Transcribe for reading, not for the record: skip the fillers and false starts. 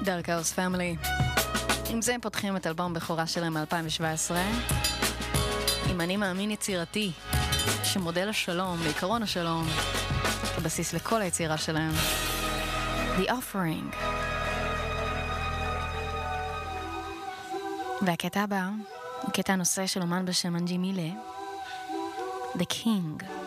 דארק האוס פמילי. עם זה הם פותחים את אלבום בכורה שלהם מ-2017 עם אני מאמין יצירתי שמודל השלום, בעיקרון השלום, כבסיס לכל היצירה שלהם. The Offering. והקטע הבא הוא קטע נושא של אומן בשם אנג'י מילה, The King.